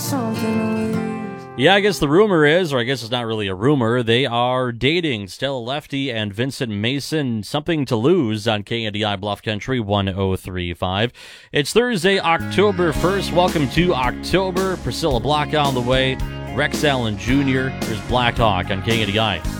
something to lose. Yeah, I guess the rumor is, or I guess it's not really a rumor, they are dating. Stella Lefty and Vincent Mason. Something to lose on KNDI Bluff Country 1035. It's Thursday, October 1st. Welcome to October. Priscilla Block on the way. Rex Allen Jr. There's Blackhawk on KNDI.